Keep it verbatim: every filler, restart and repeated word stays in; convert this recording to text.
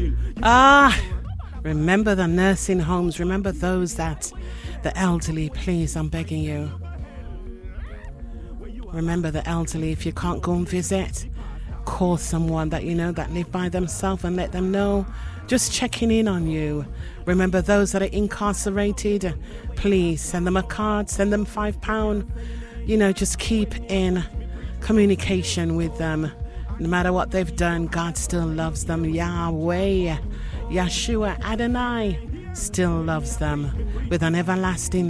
Ah, remember the nursing homes. Remember those that, the elderly, please, I'm begging you. Remember the elderly. If you can't go and visit, call someone that you know that live by themselves and let them know. Just checking in on you. Remember those that are incarcerated. Please send them a card, send them five pounds. You know, just keep in communication with them. No matter what they've done, God still loves them. Yahweh, Yeshua, Adonai still loves them with an everlasting